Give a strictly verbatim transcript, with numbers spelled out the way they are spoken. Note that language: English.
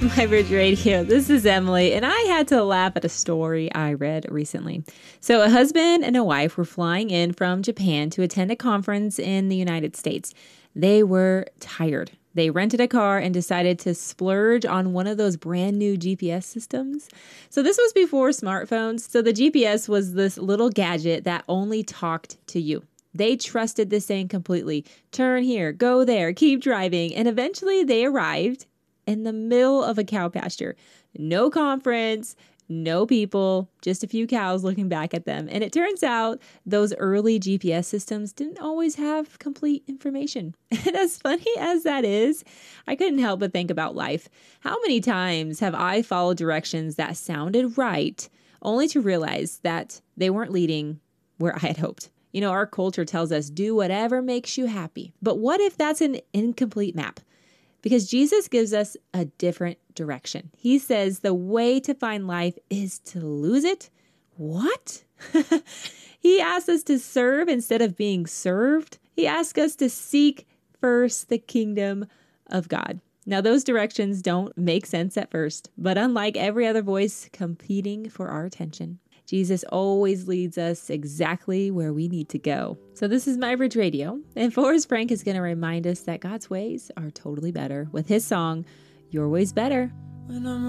My Bridge Radio. This is Emily, and I had to laugh at a story I read recently. So a husband and a wife were flying in from Japan to attend a conference in the United States. They were tired. They rented a car and decided to splurge on one of those brand new G P S systems. So this was before smartphones. So the G P S was this little gadget that only talked to you. They trusted this thing completely. Turn here, go there, keep driving. And eventually they arrived in the middle of a cow pasture. No conference, no people, just a few cows looking back at them. And it turns out those early G P S systems didn't always have complete information. And as funny as that is, I couldn't help but think about life. How many times have I followed directions that sounded right, only to realize that they weren't leading where I had hoped? You know, our culture tells us, do whatever makes you happy. But what if that's an incomplete map? Because Jesus gives us a different direction. He says the way to find life is to lose it. What? He asks us to serve instead of being served. He asks us to seek first the kingdom of God. Now, those directions don't make sense at first, but unlike every other voice competing for our attention, Jesus always leads us exactly where we need to go. So this is My Bridge Radio, and Forrest Frank is going to remind us that God's ways are totally better with his song, Your Way's Better. When I'm